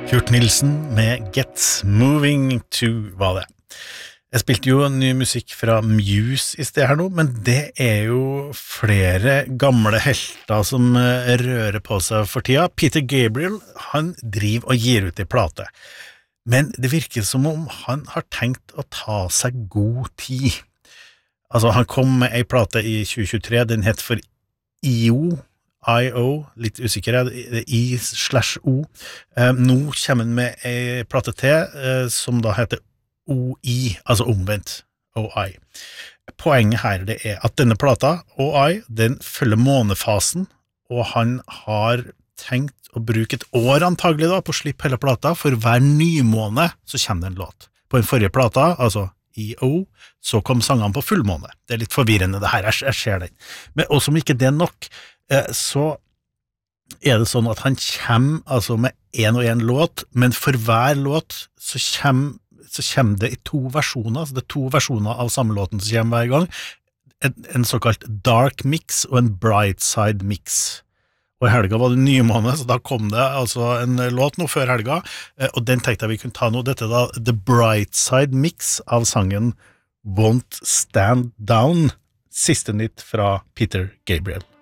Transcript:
Kurt Nilsen med Get Moving To var det. Jeg spilte jo ny musikk fra Muse I sted her nå, men det jo flere gamle helter som rører på seg for tida. Peter Gabriel, han driver og gir ut I plate. Men det virker som om han har tenkt å ta seg god tid. Altså, han kom med en plate I 2023, den het for I.O., litt usikker, I/O. Nå kommer han med en plate til, som da heter OI, altså omvendt, OI. Poenget her det at denne plata, OI, den følger månefasen, og han har tenkt å bruke et år antagelig da, på å slippe hele plata, for hver nymåne så kommer det en låt. På den forrige plata, altså I.O., så kom sangene på fullmåne. Det litt forvirrende det her, jeg ser den. Men også om ikke det nok, så det sånn at han kommer altså med en og en låt, men for hver låt så kommer det I to versjoner, så det to versjoner av samme låten som kommer hver gang, en såkalt dark mix og en bright side mix. Og I helga var det nymåne, så da kom det altså en låt nå før helga, og den tenkte jeg vi kunne ta nå. Dette da, The Bright Side Mix av sangen Won't Stand Down, siste nytt fra Peter Gabriel.